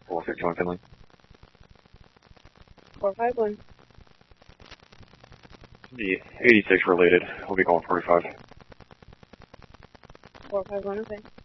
451 Finley. 451. The 86 related. We'll be going 45. 451, okay.